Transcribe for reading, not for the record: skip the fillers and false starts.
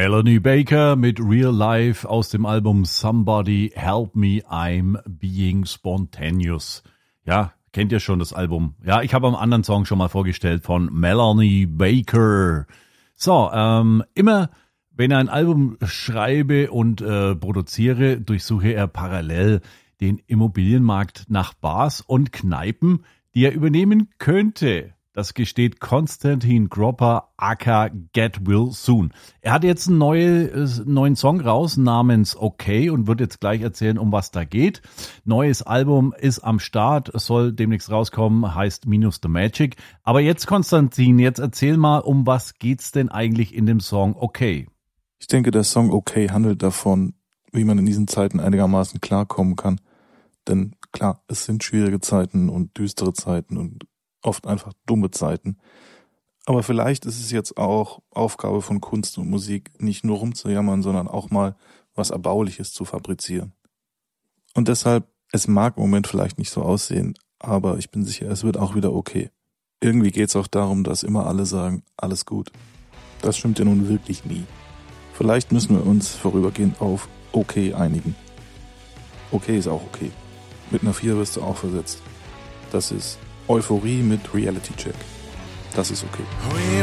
Melanie Baker mit Real Life aus dem Album Somebody Help Me, I'm Being Spontaneous. Ja, kennt ihr schon das Album? Ja, ich habe einen anderen Song schon mal vorgestellt von Melanie Baker. So, immer wenn er ein Album schreibe und produziere, durchsuche er parallel den Immobilienmarkt nach Bars und Kneipen, die er übernehmen könnte. Das gesteht Konstantin Gropper aka Get Will Soon. Er hat jetzt einen neuen Song raus namens Okay und wird jetzt gleich erzählen, um was da geht. Neues Album ist am Start, soll demnächst rauskommen, heißt Minus the Magic. Aber jetzt Konstantin, jetzt erzähl mal, um was geht's denn eigentlich in dem Song Okay? Ich denke, der Song Okay handelt davon, wie man in diesen Zeiten einigermaßen klarkommen kann. Denn klar, es sind schwierige Zeiten und düstere Zeiten und oft einfach dumme Zeiten. Aber vielleicht ist es jetzt auch Aufgabe von Kunst und Musik, nicht nur rumzujammern, sondern auch mal was Erbauliches zu fabrizieren. Und deshalb, es mag im Moment vielleicht nicht so aussehen, aber ich bin sicher, es wird auch wieder okay. Irgendwie geht es auch darum, dass immer alle sagen, alles gut. Das stimmt ja nun wirklich nie. Vielleicht müssen wir uns vorübergehend auf okay einigen. Okay ist auch okay. Mit einer 4 wirst du auch versetzt. Das ist Euphorie mit Reality Check. Das ist okay. We